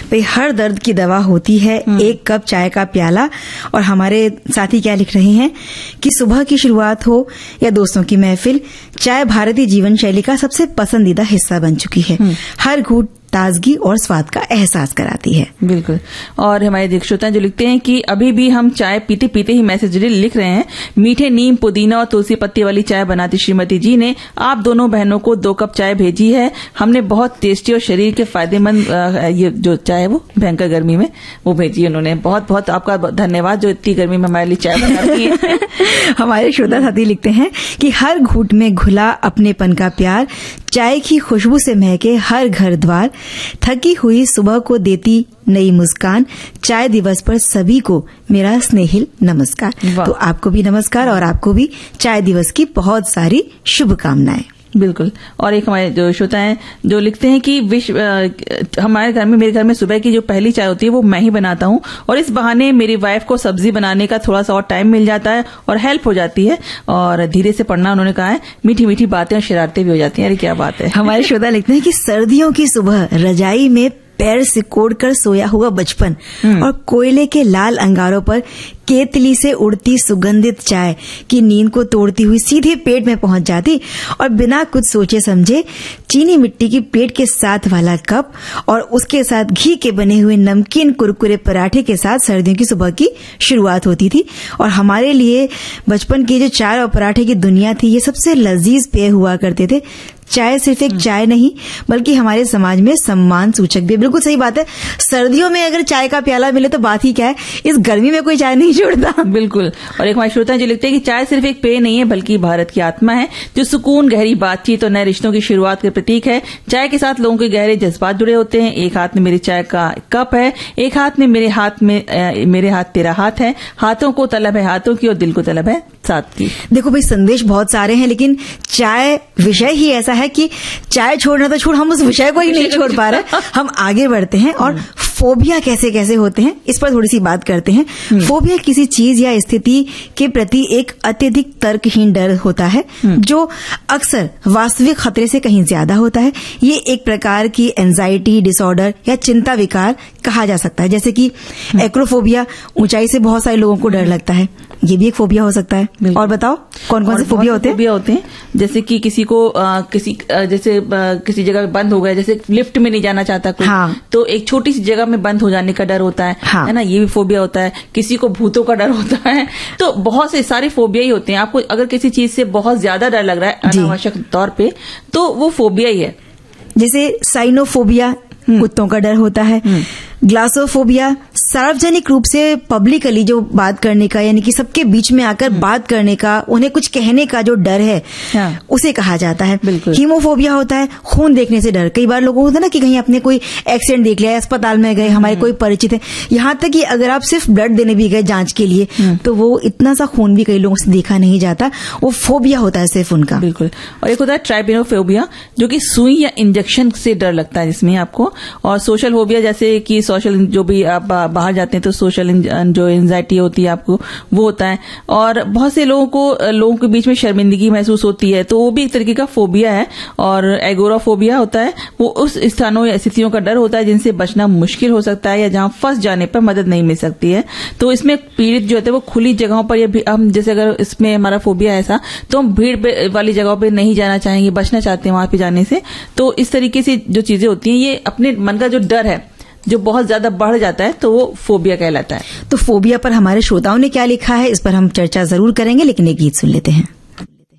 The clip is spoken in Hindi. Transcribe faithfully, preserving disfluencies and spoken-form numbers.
भाई हर दर्द की दवा होती है एक कप चाय का प्याला। और हमारे साथी क्या लिख रहे हैं कि सुबह की शुरुआत हो या दोस्तों की महफिल, चाय भारतीय जीवन शैली का सबसे पसंदीदा हिस्सा बन चुकी है। हर घूंट ताजगी और स्वाद का एहसास कराती है। बिल्कुल। और हमारे देख श्रोता जो लिखते हैं कि अभी भी हम चाय पीते पीते ही मैसेज लिख रहे हैं, मीठे नीम पुदीना और तुलसी पत्ती वाली चाय बनाती श्रीमती जी ने आप दोनों बहनों को दो कप चाय भेजी है। हमने बहुत टेस्टी और शरीर के फायदेमंद ये जो चाय है वो भयंकर गर्मी में वो भेजी उन्होंने। बहुत बहुत आपका धन्यवाद जो इतनी गर्मी में हमारे लिए चाय बनाती है। हमारे श्रोता साथी लिखते हैं कि हर घूंट में घुला अपनेपन का प्यार, चाय की खुशबू से महके हर घर द्वार, थकी हुई सुबह को देती नई मुस्कान, चाय दिवस पर सभी को मेरा स्नेहिल नमस्कार। तो आपको भी नमस्कार और आपको भी चाय दिवस की बहुत सारी शुभकामनाएं। बिल्कुल। और एक हमारे जो श्रोता हैं जो लिखते हैं कि विश्व हमारे घर में मेरे घर में सुबह की जो पहली चाय होती है वो मैं ही बनाता हूँ और इस बहाने मेरी वाइफ को सब्जी बनाने का थोड़ा सा और टाइम मिल जाता है और हेल्प हो जाती है। और धीरे से पढ़ना उन्होंने कहा है, मीठी मीठी बातें और शरारतें भी हो जाती हैं। अरे क्या बात है। हमारे श्रोता लिखते हैं कि सर्दियों की सुबह रजाई में पैर सिकोड़ कर सोया हुआ बचपन और कोयले के लाल अंगारों पर केतली से उड़ती सुगंधित चाय की नींद को तोड़ती हुई सीधे पेट में पहुंच जाती और बिना कुछ सोचे समझे चीनी मिट्टी की प्लेट के साथ वाला कप और उसके साथ घी के बने हुए नमकीन कुरकुरे पराठे के साथ सर्दियों की सुबह की शुरुआत होती थी। और हमारे लिए बचपन की जो चाय और पराठे की दुनिया थी ये सबसे लजीज पेय हुआ करते थे। चाय सिर्फ एक चाय नहीं बल्कि हमारे समाज में सम्मान सूचक भी। बिल्कुल सही बात है, सर्दियों में अगर चाय का प्याला मिले तो बात ही क्या है, इस गर्मी में कोई चाय नहीं छोड़ता। बिल्कुल। और एक हमारे श्रोता जो लिखते हैं कि चाय सिर्फ एक पेय नहीं है बल्कि भारत की आत्मा है जो सुकून, गहरी बातचीत और नए रिश्तों की शुरुआत के प्रतीक है। चाय के साथ लोगों के गहरे जज्बात जुड़े होते हैं। एक हाथ में मेरी चाय का कप है, एक हाथ में मेरे हाथ में ए, मेरे हाथ तेरा हाथ है, हाथों को तलब है हाथों की और दिल को तलब है साथ की। देखो भाई संदेश बहुत सारे हैं लेकिन चाय विषय ही ऐसा है कि चाय छोड़ना तो छोड़, हम उस विषय को ही नहीं छोड़ पा रहे। हम आगे बढ़ते हैं और फोबिया कैसे कैसे होते हैं इस पर थोड़ी सी बात करते हैं। फोबिया किसी चीज या स्थिति के प्रति एक अत्यधिक तर्कहीन डर होता है जो अक्सर वास्तविक खतरे से कहीं ज्यादा होता है। ये एक प्रकार की एंजाइटी डिसऑर्डर या चिंता विकार कहा जा सकता है। जैसे कि एक्रोफोबिया, ऊंचाई से बहुत सारे लोगों को डर लगता है, ये भी एक फोबिया हो सकता है। और बताओ कौन कौन से फोबिया होते हैं? फोबिया होते हैं जैसे कि किसी को आ, किसी आ, जैसे आ, किसी जगह में बंद हो गया, जैसे लिफ्ट में नहीं जाना चाहता कोई, हाँ। तो एक छोटी सी जगह में बंद हो जाने का डर होता है, हाँ। है ना, ये भी फोबिया होता है। किसी को भूतों का डर होता है। तो बहुत से सारे फोबिया ही होते हैं। आपको अगर किसी चीज से बहुत ज्यादा डर लग रहा है अनावश्यक तौर पे तो वो फोबिया ही है। जैसे साइनोफोबिया, कुत्तों का डर होता है। ग्लासोफोबिया, सार्वजनिक रूप से पब्लिकली जो बात करने का, यानी कि सबके बीच में आकर बात करने का, उन्हें कुछ कहने का जो डर है, हाँ। उसे कहा जाता है। हीमोफोबिया होता है खून देखने से डर। कई बार लोगों को होता है ना कि कहीं अपने कोई एक्सीडेंट देख लिया, अस्पताल में गए, हमारे कोई परिचित है, यहाँ तक कि अगर आप सिर्फ ब्लड देने भी गए जांच के लिए तो वो इतना सा खून भी कई लोगों से देखा नहीं जाता, वो फोबिया होता है सिर्फ उनका। बिल्कुल। और एक होता है ट्राइपेनोफोबिया जो कि सुई या इंजेक्शन से डर लगता है जिसमें आपको। और सोशल फोबिया जैसे कि सोशल जो भी आप बाहर जाते हैं तो सोशल जो एंजाइटी होती है आपको वो होता है। और बहुत से लोगों को लोगों के बीच में शर्मिंदगी महसूस होती है तो वो भी एक तरीके का फोबिया है। और एगोराफोबिया होता है, वो उस स्थानों या स्थितियों का डर होता है जिनसे बचना मुश्किल हो सकता है या जहां फंस जाने पर मदद नहीं मिल सकती है। तो इसमें पीड़ित जो होते हैं वो खुली जगहों पर, या हम जैसे अगर इसमें हमारा फोबिया ऐसा तो हम भीड़ वाली जगहों पर नहीं जाना चाहेंगे, बचना चाहते हैं वहां पे जाने से। तो इस तरीके से जो चीजें होती हैं ये अपने मन का जो डर है जो बहुत ज्यादा बढ़ जाता है तो वो फोबिया कहलाता है। तो फोबिया पर हमारे श्रोताओं ने क्या लिखा है इस पर हम चर्चा जरूर करेंगे, लेकिन एक गीत सुन लेते हैं।